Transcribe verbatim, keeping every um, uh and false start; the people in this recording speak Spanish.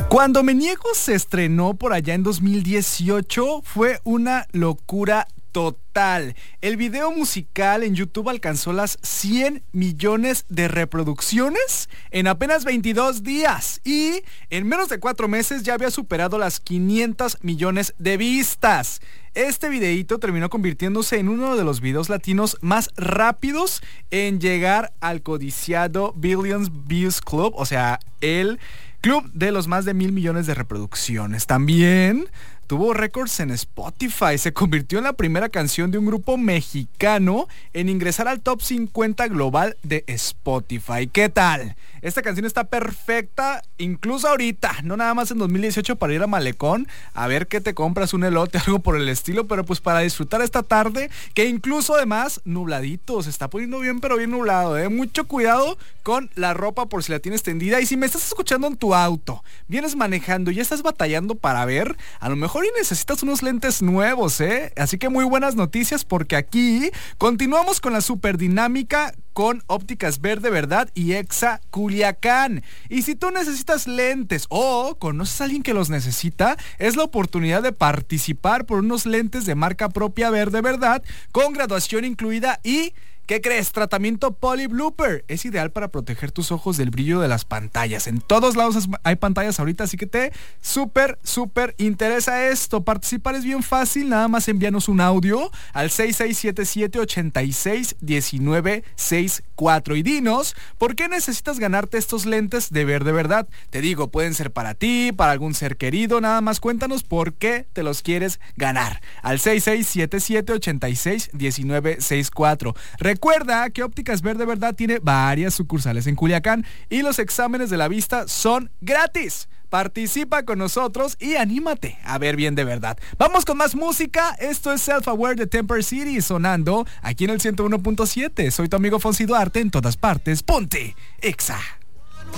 Cuando Me Niego se estrenó por allá en dos mil dieciocho, fue una locura total. El video musical en YouTube alcanzó las cien millones de reproducciones en apenas veintidós días y en menos de cuatro meses ya había superado las quinientos millones de vistas. Este videíto terminó convirtiéndose en uno de los videos latinos más rápidos en llegar al codiciado Billions Views Club, o sea, el club de los más de mil millones de reproducciones. También tuvo récords en Spotify. Se convirtió en la primera canción de un grupo mexicano en ingresar al top cincuenta global de Spotify. ¿Qué tal? Esta canción está perfecta, incluso ahorita, no nada más en dos mil dieciocho para ir a Malecón, a ver qué te compras, un elote, algo por el estilo, pero pues para disfrutar esta tarde, que incluso además, nubladito, se está poniendo bien, pero bien nublado, ¿eh? Mucho cuidado con la ropa por si la tienes tendida. Y si me estás escuchando en tu auto, vienes manejando y ya estás batallando para ver, a lo mejor y necesitas unos lentes nuevos, ¿eh? Así que muy buenas noticias, porque aquí continuamos con la super dinámica con Ópticas Verde Verdad y Exa Culiacán. Y si tú necesitas lentes o conoces a alguien que los necesita, es la oportunidad de participar por unos lentes de marca propia Verde Verdad con graduación incluida y... ¿qué crees? Tratamiento Poly Blooper. Es ideal para proteger tus ojos del brillo de las pantallas. En todos lados hay pantallas ahorita, así que te súper, súper interesa esto. Participar es bien fácil, nada más envíanos un audio al seis seis siete siete, ocho seis uno nueve seis cuatro y dinos por qué necesitas ganarte estos lentes de Verde Verdad. Te digo, pueden ser para ti, para algún ser querido, nada más cuéntanos por qué te los quieres ganar. Al seis seis siete siete, ocho seis uno nueve seis cuatro. Recuerda que Ópticas Verde Verdad tiene varias sucursales en Culiacán y los exámenes de la vista son gratis. Participa con nosotros y anímate a ver bien de verdad. Vamos con más música. Esto es Self Aware de Temper City sonando aquí en el ciento uno punto siete. Soy tu amigo Fonsi Duarte, en todas partes. Ponte Exa.